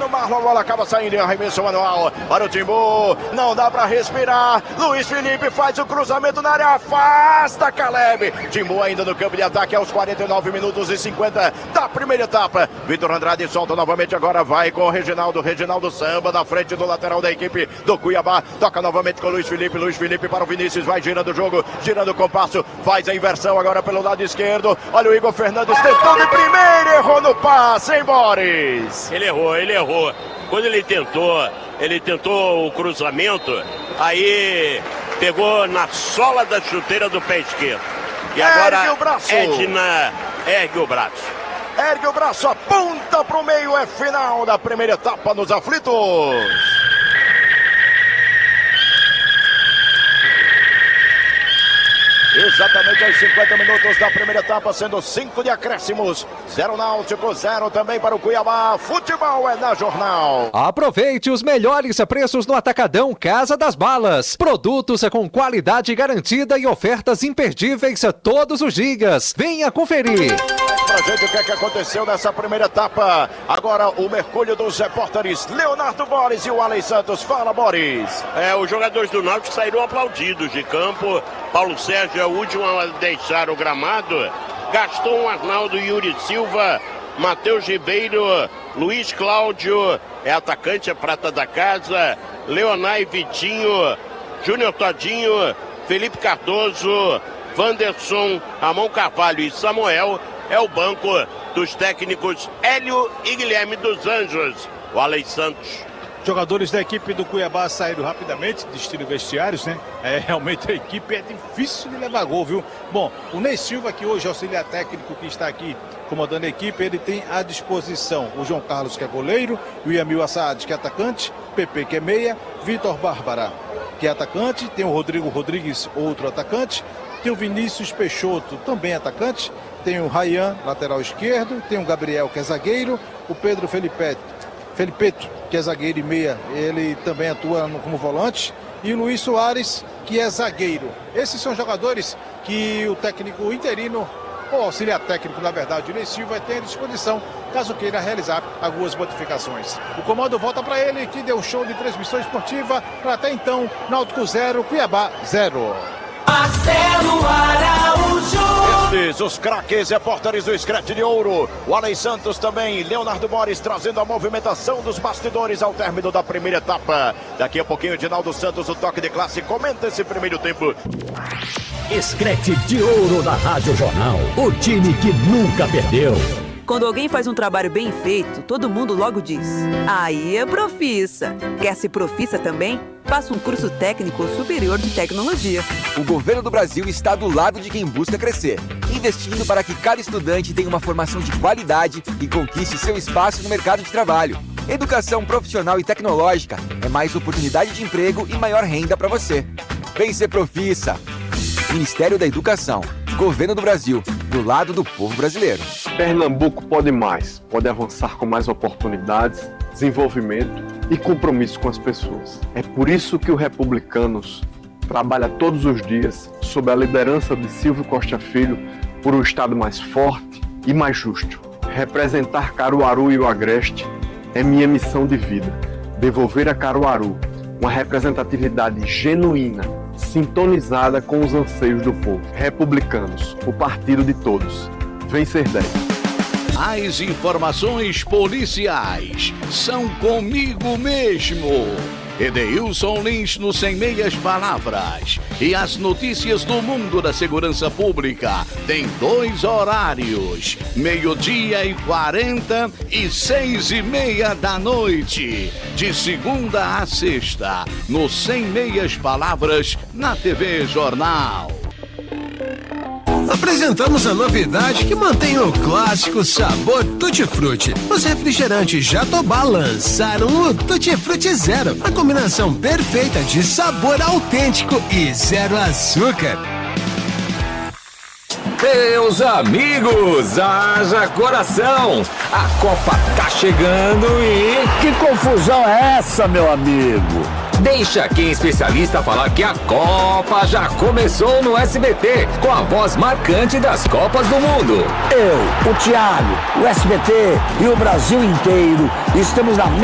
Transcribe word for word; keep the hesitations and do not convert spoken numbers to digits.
do Marlon, a bola acaba saindo em arremesso manual para o Timbu, não dá para respirar, Luiz Felipe faz o cruzamento na área, afasta Caleb, Timbu ainda no campo de ataque aos quarenta e nove minutos e cinquenta da primeira etapa, Vitor Andrade solta novamente, agora vai com o Reginaldo, Reginaldo samba na frente do lateral da equipe do Cuiabá, toca novamente com o Luiz Felipe, Luiz Felipe para o Vinícius, vai girando o jogo, girando o compasso, faz a inversão agora pelo lado esquerdo, olha o Igor Fernandes tentou de primeira, errou no passe, hein, Boris? Ele errou, ele errou. Quando ele tentou, ele tentou o cruzamento, aí pegou na sola da chuteira do pé esquerdo. E agora ergue o braço. Edna ergue o braço. Ergue o braço, aponta para o meio, é final da primeira etapa nos aflitos. Exatamente aos cinquenta minutos da primeira etapa, sendo cinco de acréscimos. Zero Náutico, zero também para o Cuiabá. Futebol é na Jornal. Aproveite os melhores preços no Atacadão Casa das Balas. Produtos com qualidade garantida e ofertas imperdíveis todos os dias. Venha conferir. Pra gente o que é que aconteceu nessa primeira etapa. Agora o mergulho dos repórteres Leonardo Boris e o Alex Santos. Fala, Boris. É, os jogadores do Náutico saíram aplaudidos de campo. Paulo Sérgio é o último a deixar o gramado. Gaston, Arnaldo, Yuri Silva, Matheus Ribeiro, Luiz Cláudio, é atacante, a prata da casa, Leonai Vitinho, Júnior Todinho, Felipe Cardoso, Wanderson, Ramon Carvalho e Samuel. É o banco dos técnicos Hélio e Guilherme dos Anjos. O Alex Santos. Jogadores da equipe do Cuiabá saíram rapidamente, de estilo vestiários, né? É, realmente a equipe é difícil de levar gol, viu? Bom, o Ney Silva, que hoje é auxiliar técnico que está aqui comandando a equipe, ele tem à disposição o João Carlos, que é goleiro, o Yamil Assad, que é atacante, Pepe, que é meia, Vitor Bárbara, que é atacante, tem o Rodrigo Rodrigues, outro atacante, tem o Vinícius Peixoto, também atacante, tem o Rayan, lateral esquerdo, tem o Gabriel, que é zagueiro, o Pedro Felipe, Felipeto, que é zagueiro e meia, ele também atua no, como volante, e o Luiz Soares, que é zagueiro. Esses são jogadores que o técnico interino, ou auxiliar técnico, na verdade, o Ney Silva, tem à disposição, caso queira realizar algumas modificações. O comando volta para ele, que deu show de transmissão esportiva, para até então, Náutico zero, Cuiabá zero. Marcelo Araújo. Esses, os craques repórteres do Scratch de Ouro. O Alex Santos também, Leonardo Boris trazendo a movimentação dos bastidores ao término da primeira etapa. Daqui a pouquinho, Edinaldo Santos, o toque de classe, comenta esse primeiro tempo. Scratch de Ouro da Rádio Jornal, o time que nunca perdeu. Quando alguém faz um trabalho bem feito, todo mundo logo diz: aí é profissa. Quer ser profissa também? Faça um curso técnico superior de tecnologia. O governo do Brasil está do lado de quem busca crescer, investindo para que cada estudante tenha uma formação de qualidade e conquiste seu espaço no mercado de trabalho. Educação profissional e tecnológica é mais oportunidade de emprego e maior renda para você. Vem ser profissa. Ministério da Educação, Governo do Brasil, do lado do povo brasileiro. Pernambuco pode mais, pode avançar com mais oportunidades, desenvolvimento e compromisso com as pessoas. É por isso que o Republicanos trabalha todos os dias sob a liderança de Silvio Costa Filho por um estado mais forte e mais justo. Representar Caruaru e o Agreste é minha missão de vida. Devolver a Caruaru uma representatividade genuína, sintonizada com os anseios do povo. Republicanos, o partido de todos. Vencer dez. As informações policiais são comigo mesmo. Edeilson Lins no Sem Meias Palavras. E as notícias do mundo da segurança pública tem dois horários: meio-dia e quarenta e seis e meia da noite. De segunda a sexta, no Sem Meias Palavras, na T V Jornal. Apresentamos a novidade que mantém o clássico sabor Tutti Frutti. Os refrigerantes Jatobá lançaram o Tutti Frutti Zero, a combinação perfeita de sabor autêntico e zero açúcar. Meus amigos, haja coração! A Copa tá chegando e... Que confusão é essa, meu amigo? Deixa quem é especialista falar que a Copa já começou no S B T, com a voz marcante das Copas do Mundo. Eu, o Thiago, o S B T e o Brasil inteiro estamos na